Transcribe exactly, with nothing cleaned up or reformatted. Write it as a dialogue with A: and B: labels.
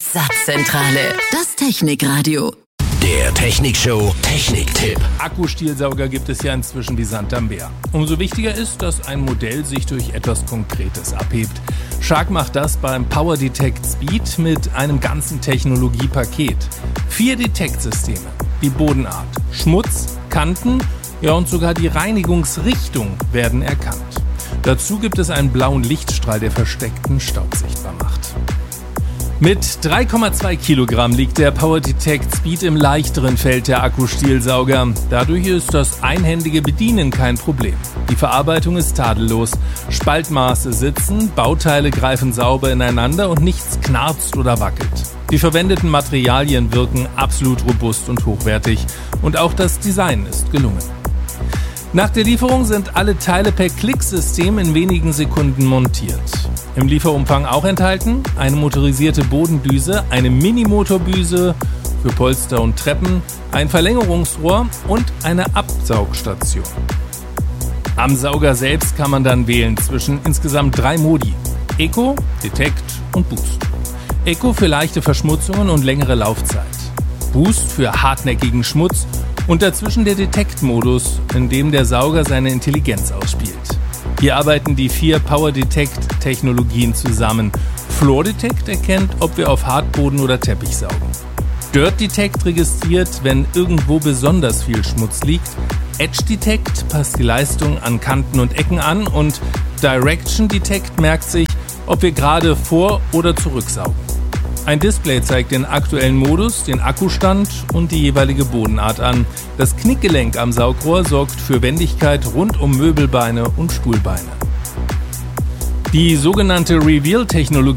A: Satzzentrale, das Technikradio.
B: Der Technikshow Techniktipp.
C: Akkustielsauger gibt es ja inzwischen wie Sand am Meer. Umso wichtiger ist, dass ein Modell sich durch etwas Konkretes abhebt. Shark macht das beim Power Detect Speed mit einem ganzen Technologiepaket. Vier Detect-Systeme, die Bodenart, Schmutz, Kanten, ja und sogar die Reinigungsrichtung werden erkannt. Dazu gibt es einen blauen Lichtstrahl, der versteckten Staub sichtbar macht. Mit drei Komma zwei Kilogramm liegt der Power Detect Speed im leichteren Feld der Akkustielsauger. Dadurch ist das einhändige Bedienen kein Problem. Die Verarbeitung ist tadellos. Spaltmaße sitzen, Bauteile greifen sauber ineinander und nichts knarzt oder wackelt. Die verwendeten Materialien wirken absolut robust und hochwertig. Und auch das Design ist gelungen. Nach der Lieferung sind alle Teile per Klicksystem in wenigen Sekunden montiert. Im Lieferumfang auch enthalten eine motorisierte Bodendüse, eine Minimotorbüse für Polster und Treppen, ein Verlängerungsrohr und eine Absaugstation. Am Sauger selbst kann man dann wählen zwischen insgesamt drei Modi: Eco, Detect und Boost. Eco für leichte Verschmutzungen und längere Laufzeit. Boost für hartnäckigen Schmutz und dazwischen der Detect-Modus, in dem der Sauger seine Intelligenz ausspielt. Hier arbeiten die vier Power Detect-Technologien zusammen. Floor Detect erkennt, ob wir auf Hartboden oder Teppich saugen. Dirt Detect registriert, wenn irgendwo besonders viel Schmutz liegt. Edge Detect passt die Leistung an Kanten und Ecken an und Direction Detect merkt sich, ob wir gerade vor- oder zurücksaugen. Ein Display zeigt den aktuellen Modus, den Akkustand und die jeweilige Bodenart an. Das Knickgelenk am Saugrohr sorgt für Wendigkeit rund um Möbelbeine und Stuhlbeine. Die sogenannte Reveal-Technologie